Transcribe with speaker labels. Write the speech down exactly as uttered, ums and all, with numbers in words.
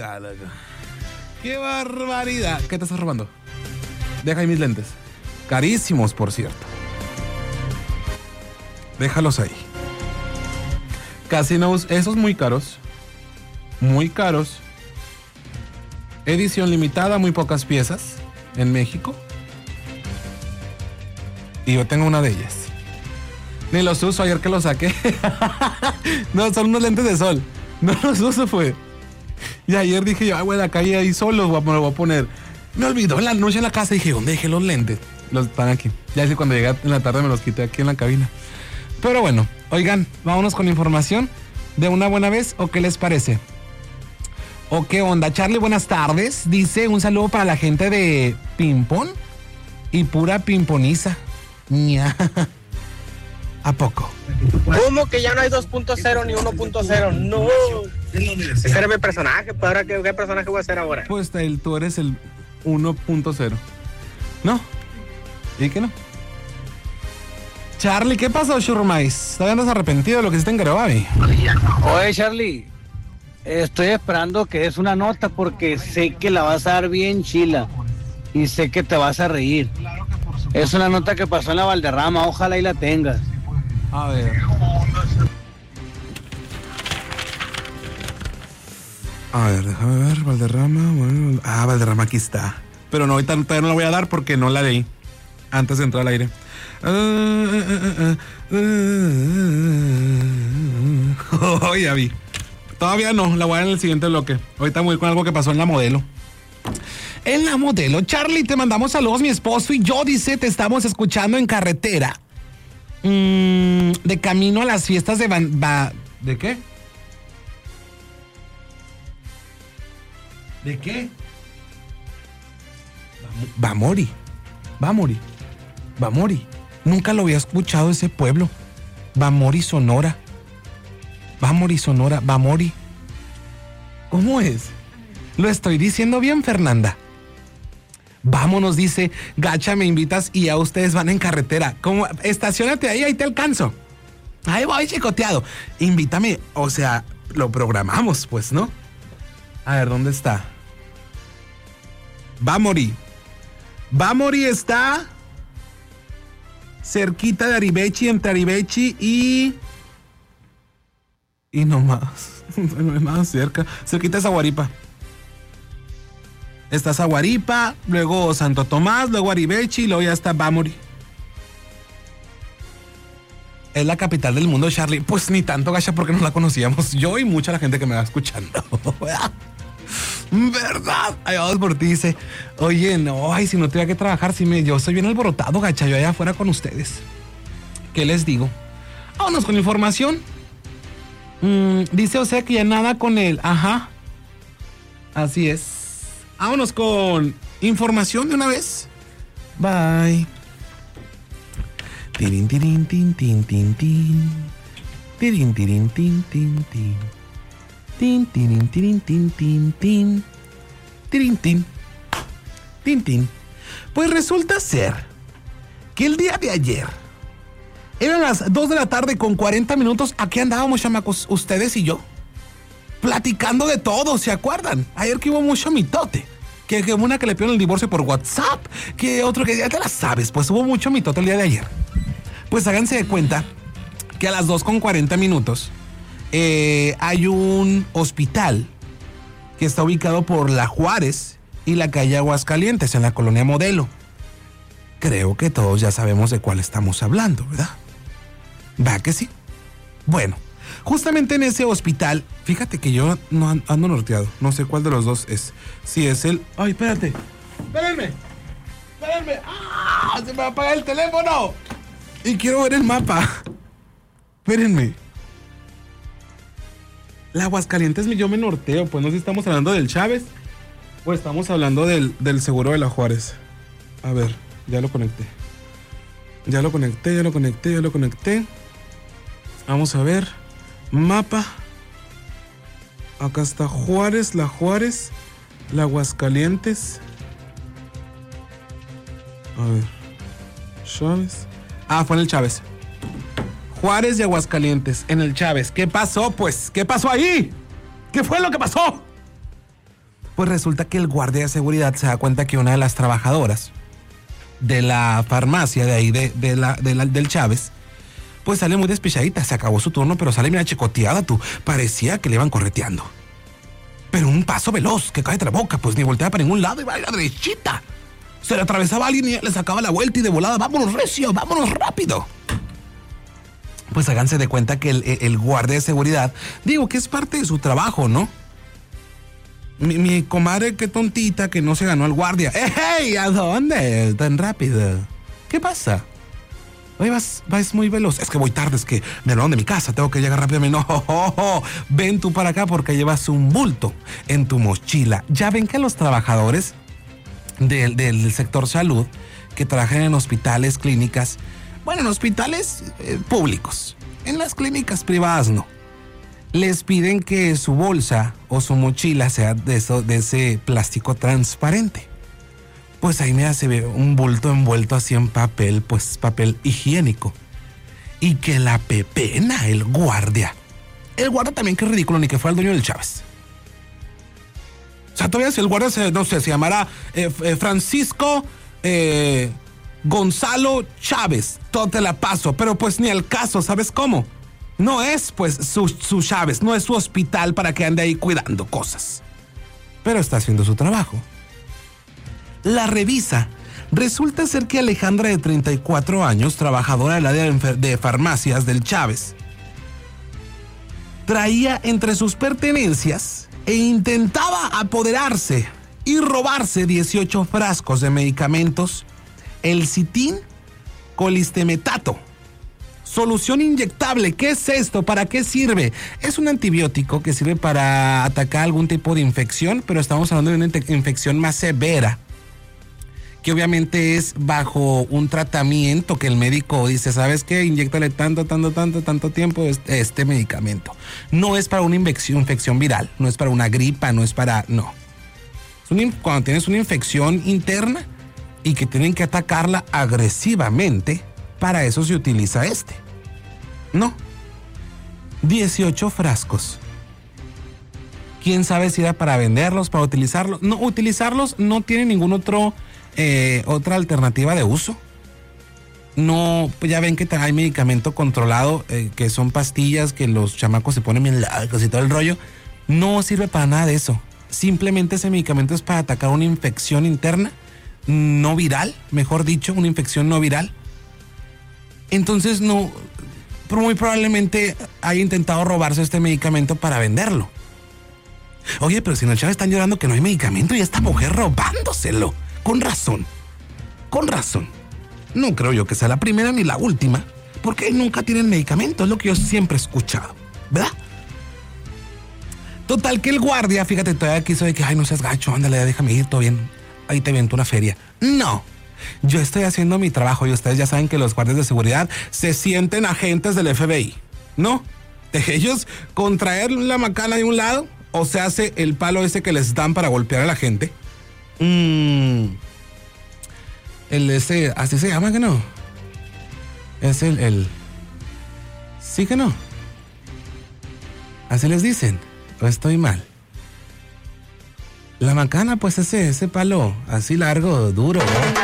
Speaker 1: barbaridad, loco. ¡Qué barbaridad! ¿Qué te estás robando? Deja ahí mis lentes. Carísimos, por cierto. Déjalos ahí. Casinos, esos muy caros. Muy caros. Edición limitada, muy pocas piezas. En México. Y yo tengo una de ellas. Ni los uso, ayer que los saqué. No, son unos lentes de sol. No los uso, fue. Y ayer dije yo, ay, güey, la calle ahí solo, me lo voy a poner. Me olvidó en la noche en la casa, dije, ¿dónde dejé los lentes? Los están aquí. Ya así cuando llegué en la tarde me los quité aquí en la cabina. Pero bueno, oigan, vámonos con información de una buena vez, ¿o qué les parece? ¿O qué onda? Charlie, buenas tardes. Dice, un saludo para la gente de Pimpón y pura pimponiza. Ña. ¿A poco?
Speaker 2: ¿Cómo que ya no hay dos punto cero ni uno punto cero? No. Ese era mi personaje. ¿Pues ahora qué, qué personaje voy a hacer ahora?
Speaker 1: Pues el, tú eres el uno punto cero. ¿No? ¿Y qué no? Charlie, ¿qué pasó, Churrumais? ¿Todavía andas arrepentido de lo que hiciste en Garobabi?
Speaker 3: Oye, Charlie, estoy esperando que des una nota porque sé que la vas a dar bien chila y sé que te vas a reír. Es una nota que pasó en la Valderrama, ojalá y la tengas.
Speaker 1: A ver. A ver, déjame ver, Valderrama. Bueno, ah, Valderrama aquí está. Pero no, ahorita todavía no la voy a dar porque no la leí antes de entrar al aire. Oh, ya vi. Todavía no, la voy a dar en el siguiente bloque. Ahorita voy con algo que pasó en la Modelo. En la Modelo, Charlie, te mandamos saludos, mi esposo y yo, dice, te estamos escuchando en carretera. Mm, de camino a las fiestas de... Van, va, ¿de qué? ¿De qué? Va, va a morir. Va a morir. Va a morir. Nunca lo había escuchado ese pueblo. Va a morir Sonora. Va a morir Sonora. Va a morir. ¿Cómo es? Lo estoy diciendo bien, Fernanda. Vámonos, dice, Gacha, me invitas y ya ustedes van en carretera. ¿Cómo? Estaciónate ahí, ahí te alcanzo. Ahí voy, chicoteado. Invítame, o sea, lo programamos, pues, ¿no? A ver, ¿dónde está? Va a morir. Va a morir está cerquita de Aribechi, entre Aribechi y... Y no más. No es más cerca. Cerquita de Zaguaripa. Está Zaguaripa, luego Santo Tomás, luego Aribechi y luego ya está Bamori. Es la capital del mundo, Charlie. Pues ni tanto, Gacha, porque no la conocíamos. Yo y mucha la gente que me va escuchando. ¿Verdad? Ay, vamos por ti, dice. Oye, no, ay, si no tuviera que trabajar, si me, yo soy bien alborotado, Gacha, yo allá afuera con ustedes. ¿Qué les digo? Vámonos con información. Mm, dice, o sea que ya nada con él. Ajá. Así es. Vámonos con información de una vez. Bye. Tirin, tirin, tin, tin, tin, tin. Tirin, tirin, tin, tin, tin. Tin, tirin, tirin, tin, tin, tin. Tirin, tin. Tin, tin. Pues resulta ser que el día de ayer eran las dos de la tarde con cuarenta minutos. Aquí andábamos, chamacos, ustedes y yo, platicando de todo, ¿se acuerdan? Ayer que hubo mucho mitote. Que, que una que le pidieron el divorcio por WhatsApp, que otro que ya te la sabes, pues hubo mucho mitote el día de ayer. Pues háganse de cuenta que a las dos con cuarenta minutos eh, hay un hospital que está ubicado por la Juárez y la calle Aguascalientes, en la colonia Modelo. Creo que todos ya sabemos de cuál estamos hablando, ¿verdad? ¿Va que sí? Bueno, justamente en ese hospital, fíjate que yo no ando norteado, no sé cuál de los dos es. Si es el... ¡Ay, espérate! ¡Espérenme! ¡Espérenme! ¡Ah! ¡Se me va a apagar el teléfono! Y quiero ver el mapa. Espérenme. La Aguascalientes, yo me norteo, pues no sé si estamos hablando del Chávez o estamos hablando del, del seguro de la Juárez. A ver, ya lo conecté. Ya lo conecté, ya lo conecté, ya lo conecté. Vamos a ver. Mapa. Acá está Juárez, la Juárez, la Aguascalientes. A ver. Chávez. Ah, fue en el Chávez. Juárez y Aguascalientes, en el Chávez. ¿Qué pasó, pues? ¿Qué pasó ahí? ¿Qué fue lo que pasó? Pues resulta que el guardia de seguridad se da cuenta que una de las trabajadoras de la farmacia de ahí, de, de la, de la, del Chávez, pues sale muy despichadita. Se acabó su turno, pero sale, mira, chicoteada, tú. Parecía que le iban correteando. Pero un paso veloz, que cállate la boca, pues ni voltea para ningún lado y va a ir a la derechita. Se le atravesaba a alguien y le sacaba la vuelta y de volada, vámonos recio, vámonos rápido. Pues háganse de cuenta que el, el guardia de seguridad, digo que es parte de su trabajo, ¿no? Mi, mi comadre, qué tontita, que no se ganó el guardia. ¡Ey! ¿A dónde? Tan rápido. ¿Qué pasa? Oye, vas, vas muy veloz. Es que voy tarde, es que me hablaron de mi casa, tengo que llegar rápido. No, oh, oh, oh. Ven tú para acá porque llevas un bulto en tu mochila. Ya ven que los trabajadores del, del sector salud, que trabajan en hospitales, clínicas, bueno, en hospitales eh, públicos, en las clínicas privadas no, les piden que su bolsa o su mochila sea de, eso, de ese plástico transparente. Pues ahí me se ve un bulto envuelto así en papel, pues papel higiénico. Y que la pepena, el guardia. El guardia también, qué ridículo, ni que fuera el dueño del Chávez. O sea, todavía si el guardia, se, no sé, se llamará eh, eh, Francisco eh, Gonzalo Chávez, todo te la paso, pero pues ni al caso, ¿sabes cómo? No es pues su, su Chávez, no es su hospital para que ande ahí cuidando cosas. Pero está haciendo su trabajo. La revisa. Resulta ser que Alejandra, de treinta y cuatro años, trabajadora del área de farmacias del Chávez, traía entre sus pertenencias e intentaba apoderarse y robarse dieciocho frascos de medicamentos, el citín colistemetato. Solución inyectable. ¿Qué es esto? ¿Para qué sirve? Es un antibiótico que sirve para atacar algún tipo de infección, pero estamos hablando de una infección más severa, que obviamente es bajo un tratamiento que el médico dice, ¿sabes qué? Inyéctale tanto, tanto, tanto, tanto tiempo este, este medicamento. No es para una infección, infección viral, no es para una gripa, no es para... No. Es un, cuando tienes una infección interna y que tienen que atacarla agresivamente, para eso se utiliza este. No. dieciocho frascos. ¿Quién sabe si era para venderlos, para utilizarlos? No, utilizarlos no tiene ningún otro... Eh, otra alternativa de uso. No, pues ya ven que hay medicamento controlado, eh, que son pastillas que los chamacos se ponen bien largos y todo el rollo. No sirve para nada de eso. Simplemente ese medicamento es para atacar una infección interna, no viral, mejor dicho, una infección no viral. Entonces no, muy probablemente haya intentado robarse este medicamento para venderlo. Oye, pero si en el Chávez están llorando que no hay medicamento y esta mujer robándoselo. Con razón, con razón. No creo yo que sea la primera ni la última, porque nunca tienen medicamento, es lo que yo siempre he escuchado, ¿verdad? Total que el guardia, fíjate, todavía quiso de que, ay, no seas gacho, ándale, déjame ir, todo bien, ahí te viento una feria. No, yo estoy haciendo mi trabajo y ustedes ya saben que los guardias de seguridad se sienten agentes del F B I, ¿no? De ellos, con traer la macana de un lado, o se hace el palo ese que les dan para golpear a la gente. Mm, el ese, así se llama, que no. Es el, el. Sí que no. Así les dicen. O estoy mal. La macana, pues ese, ese palo así largo, duro, ¿no?